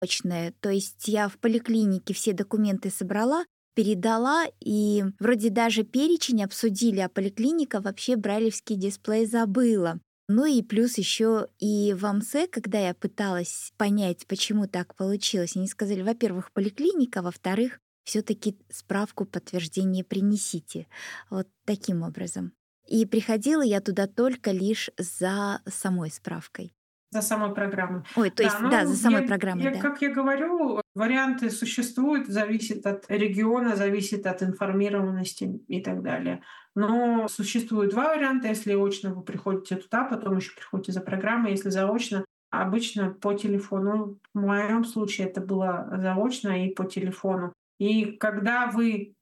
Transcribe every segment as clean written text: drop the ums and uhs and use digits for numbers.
очное. То есть я в поликлинике все документы собрала, передала, и вроде даже перечень обсудили, а поликлиника вообще брайлевский дисплей забыла. Ну и плюс еще и в АМСЭ, когда я пыталась понять, почему так получилось, они сказали, во-первых, поликлиника, во-вторых, все-таки справку подтверждения принесите. Вот таким образом. И приходила я туда только лишь за самой справкой. За самой программой. Ой, то Да, есть, да, за ну, самой программой, да. как я говорю, варианты существуют, зависит от региона, зависит от информированности и так далее. Но существует два варианта. Если очно вы приходите туда, потом еще приходите за программой. Если заочно, обычно по телефону. В моем случае это было заочно и по телефону. И когда вы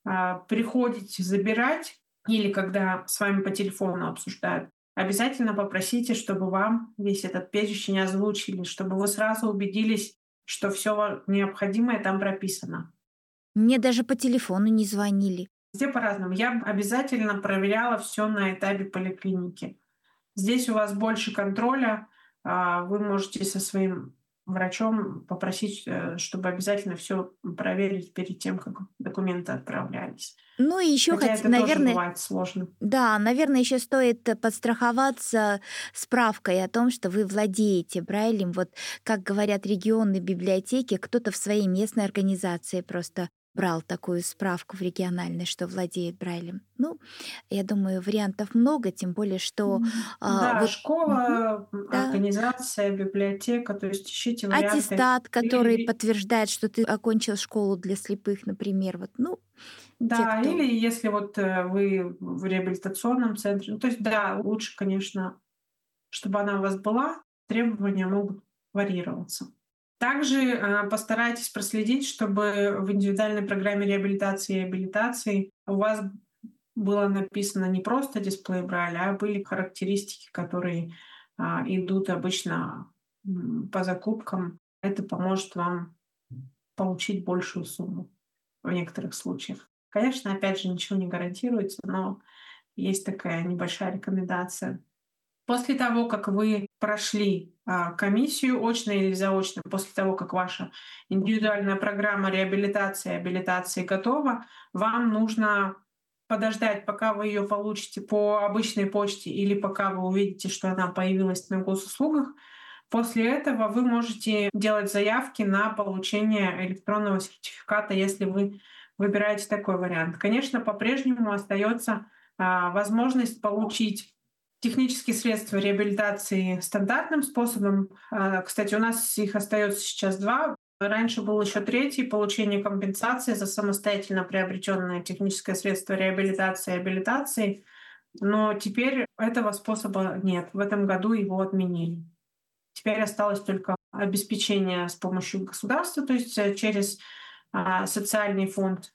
приходите забирать, или когда с вами по телефону обсуждают, обязательно попросите, чтобы вам весь этот перечень озвучили, чтобы вы сразу убедились, что все необходимое там прописано. Мне даже по телефону не звонили. Везде по-разному. Я обязательно проверяла все на этапе поликлиники. Здесь у вас больше контроля. Вы можете со своим врачом попросить, чтобы обязательно все проверить перед тем, как документы отправлялись. Ну и еще, Хотя это тоже наверное, бывает сложно. да, наверное, еще стоит подстраховаться справкой о том, что вы владеете Брайлем. Вот как говорят регионные библиотеки, кто-то в своей местной организации просто брал такую справку в региональной, что владеет Брайлем. Ну, я думаю, вариантов много, тем более, что Да, вот мгм, школа, да, организация, библиотека, то есть ищите варианты. аттестат, который Или подтверждает, что ты окончил школу для слепых, например, вот, ну, те, да, кто... или если вот, вы в реабилитационном центре. Ну, то есть, да, лучше, конечно, чтобы она у вас была, требования могут варьироваться. Также, постарайтесь проследить, чтобы в индивидуальной программе реабилитации и абилитации у вас было написано не просто дисплей Брайля, а были характеристики, которые, идут обычно, по закупкам. Это поможет вам получить большую сумму в некоторых случаях. Конечно, опять же, ничего не гарантируется, но есть такая небольшая рекомендация. После того, как вы прошли, комиссию очно или заочно, после того, как ваша индивидуальная программа реабилитации и абилитации готова, вам нужно подождать, пока вы ее получите по обычной почте или пока вы увидите, что она появилась на госуслугах. После этого вы можете делать заявки на получение электронного сертификата, если вы выбираете такой вариант. Конечно, по-прежнему остается возможность получить технические средства реабилитации стандартным способом. Кстати, у нас их остается сейчас два. Раньше был еще третий — получение компенсации за самостоятельно приобретенное техническое средство реабилитации и абилитации. Но теперь этого способа нет. В этом году его отменили. Теперь осталось только обеспечение с помощью государства, то есть через социальный фонд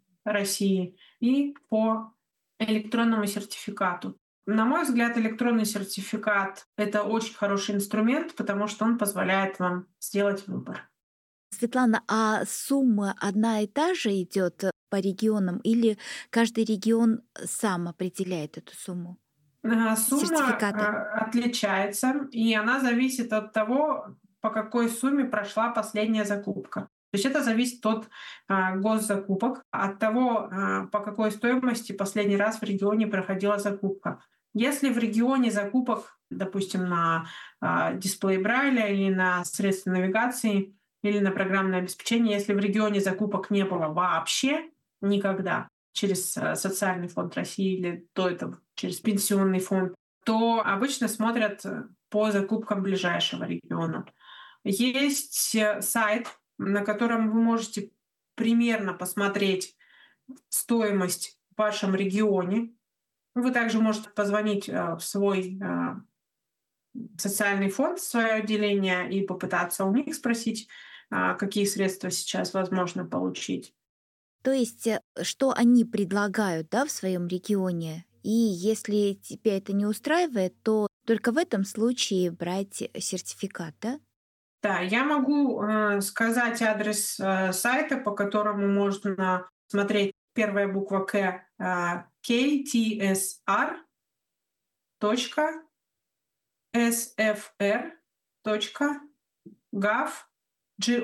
России и по электронному сертификату. На мой взгляд, электронный сертификат — это очень хороший инструмент, потому что он позволяет вам сделать выбор. Светлана, а сумма одна и та же идет по регионам или каждый регион сам определяет эту сумму Сумма сертификата? отличается, и она зависит от того, по какой сумме прошла последняя закупка. То есть это зависит от госзакупок, от того, по какой стоимости последний раз в регионе проходила закупка. Если в регионе закупок, допустим, на дисплей Брайля или на средства навигации или на программное обеспечение, если в регионе закупок не было вообще никогда, через социальный фонд России или до этого через пенсионный фонд, то обычно смотрят по закупкам ближайшего региона. Есть сайт, на котором вы можете примерно посмотреть стоимость в вашем регионе. Вы также можете позвонить в свой социальный фонд, в свое отделение и попытаться у них спросить, какие средства сейчас возможно получить. То есть, что они предлагают, да, в своем регионе, и если тебя это не устраивает, то только в этом случае брать сертификат, да? Да, я могу сказать адрес сайта, по которому можно смотреть. Первая буква К, ktsr.sfr.gov.ru. GO